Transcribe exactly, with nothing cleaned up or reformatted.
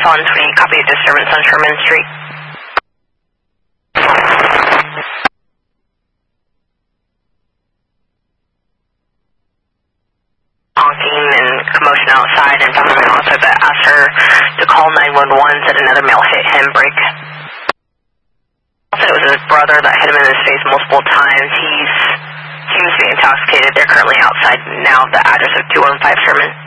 on twenty-eight, copy a disturbance on Sherman Street. Honking and commotion outside and found him outside, but asked her to call nine one one, said another male hit him, break. Said it was his brother that hit him in his face multiple times. He seems to be intoxicated. They're currently outside now, the address of two one five Sherman.